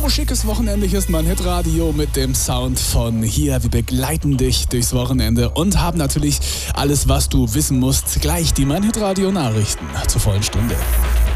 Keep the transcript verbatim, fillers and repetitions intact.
Wow, schickes Wochenende. Hier ist mein Hitradio mit dem Sound von hier. Wir begleiten dich durchs Wochenende und haben natürlich alles, was du wissen musst. Gleich die Mein Hitradio Nachrichten zur vollen Stunde.